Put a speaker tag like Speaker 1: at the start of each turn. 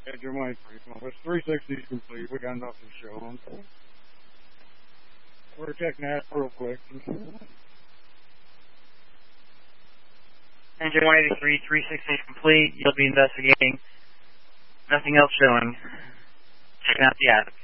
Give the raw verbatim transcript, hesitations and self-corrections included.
Speaker 1: Engine one eighty-three, come on. It's three sixty is complete. We got nothing showing. We're checking that real quick.
Speaker 2: Engine one eighty-three, three sixty is complete. You'll be investigating. Nothing else showing. Checking out the attic.